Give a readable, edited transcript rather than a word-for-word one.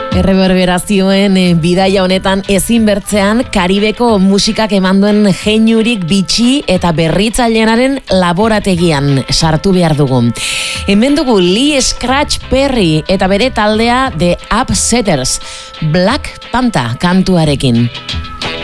Erreberberazioen bidaia honetan ezin bertzean Karibeko musikak emanduen jeinurik bitxi eta berritzailearen laborategian sartu behar dugu. Hemen dugu Lee Scratch Perry eta bere taldea The Upsetters, Black Panther kantuarekin.